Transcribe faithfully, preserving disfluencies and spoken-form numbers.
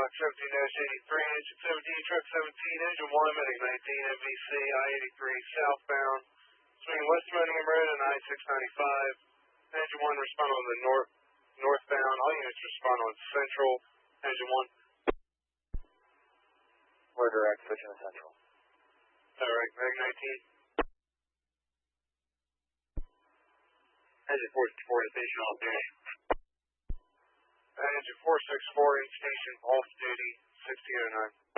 Fox seventeen eighty-three, engine seventeen, truck seventeen, engine one, Medic nineteen, M V C, I eighty-three, southbound, swinging West Manningham Road and I six ninety-five. Engine one, respond on the north, northbound. All units respond on central. Engine one. We're direct, switching to central. Alright, Medic nineteen. Engine four sixty-four to station off duty. Engine four sixty-four in station off duty, sixteen oh nine.